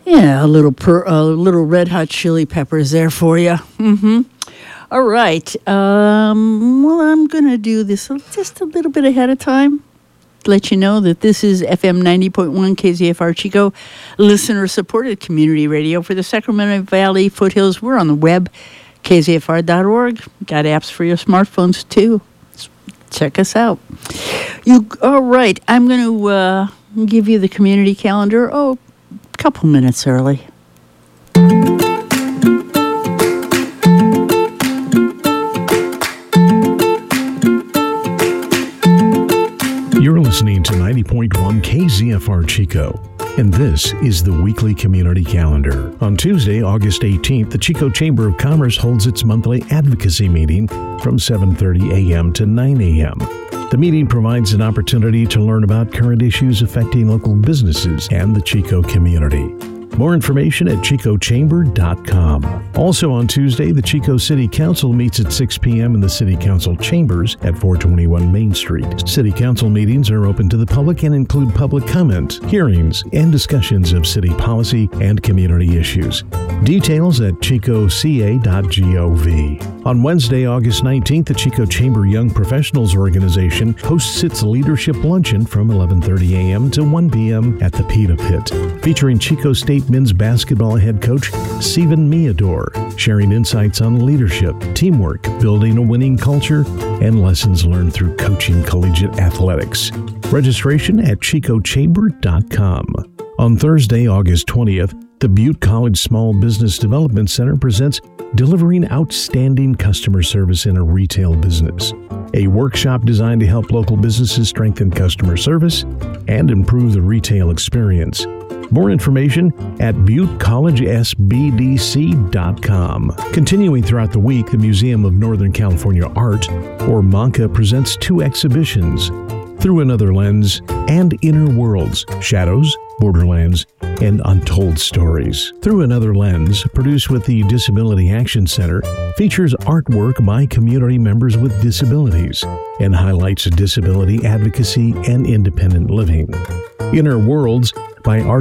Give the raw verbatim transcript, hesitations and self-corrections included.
Yeah, a little per, a little red hot chili peppers there for you. Mm-hmm. All right. Um, well, I'm going to do this just a little bit ahead of time. Let you know that this is F M ninety point one K Z F R Chico, listener-supported community radio for the Sacramento Valley foothills. We're on the web, K Z F R dot org. Got apps for your smartphones, too. Check us out. You all right? I'm going to uh, give you the community calendar. Oh, a couple minutes early. You're listening to ninety point one K Z F R Chico, and this is the weekly community calendar. On Tuesday, August eighteenth, the Chico Chamber of Commerce holds its monthly advocacy meeting from seven thirty a.m. to nine a.m. The meeting provides an opportunity to learn about current issues affecting local businesses and the Chico community. More information at chico chamber dot com. Also on Tuesday, the Chico City Council meets at six p.m. in the City Council Chambers at four twenty-one Main Street. City Council meetings are open to the public and include public comment, hearings, and discussions of city policy and community issues. Details at chico c a dot gov. On Wednesday, August nineteenth, the Chico Chamber Young Professionals Organization hosts its Leadership Luncheon from eleven thirty a.m. to one p.m. at the Pita Pit, featuring Chico State men's basketball head coach Steven Meador, sharing insights on leadership, teamwork, building a winning culture, and lessons learned through coaching collegiate athletics. Registration at chico chamber dot com. On Thursday, August twentieth, the Butte College Small Business Development Center presents Delivering Outstanding Customer Service in a Retail Business, a workshop designed to help local businesses strengthen customer service and improve the retail experience. More information at butte college s b d c dot com. Continuing throughout the week, the Museum of Northern California Art, or MONCA, presents two exhibitions, Through Another Lens and Inner Worlds, Shadows, Borderlands, and Untold Stories. Through Another Lens, produced with the Disability Action Center, features artwork by community members with disabilities and highlights disability advocacy and independent living. Inner Worlds by art